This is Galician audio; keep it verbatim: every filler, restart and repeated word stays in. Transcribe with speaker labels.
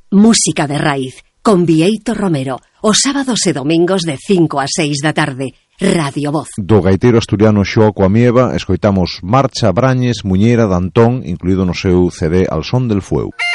Speaker 1: Música de raíz, con Bieito Romero, os sábados e domingos de cinco a seis da tarde. Radio Voz.
Speaker 2: Do gaiteiro asturiano Xoaco Amieva escoitamos Marcha Brañes, Muñeira de Antón, incluído no seu C D Al son del fueu.